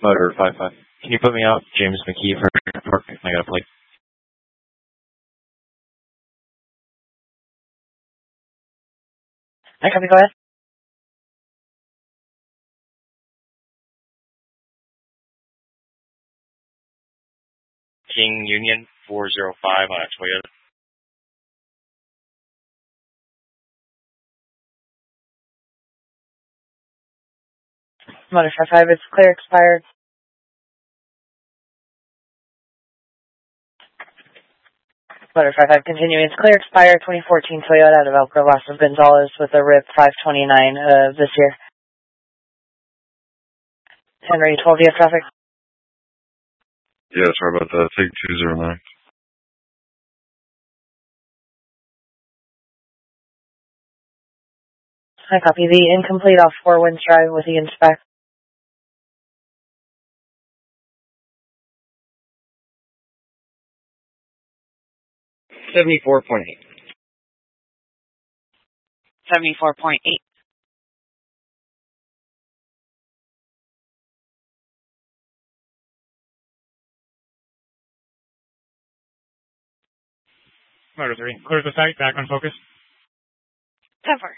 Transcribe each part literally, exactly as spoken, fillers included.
Motor five five. Can you put me out, James McKee, for work? I got a plate. I copy, go ahead. King Union four zero five on a Toyota. Motor five five, it's clear, expired. Motor five five, continuing, it's clear, expired, twenty fourteen Toyota out of Elk Grove, Los Gonzales, with a R I P five twenty-nine of this year. Henry, twelve, do you have traffic? Yeah, sorry about that. Take two zero nine. I copy. The incomplete off four Winds Drive with the inspect. seventy-four point eight. seventy-four point eight. Motor three. Clears the site. Back on focus. ten four.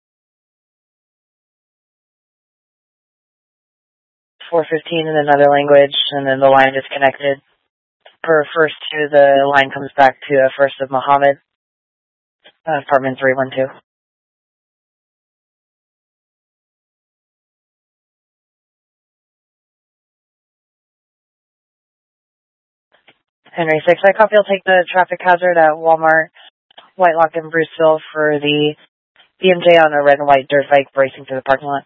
four fifteen in another language, and then the line disconnected. Per first two, the line comes back to uh, First of Muhammad, uh, apartment three one two. Henry six, I copy. I'll take the traffic hazard at Walmart, Whitelock in Bruceville for the B M J on a red and white dirt bike racing through the parking lot.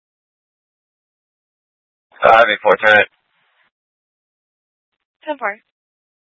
Five eight four, turn it. ten four.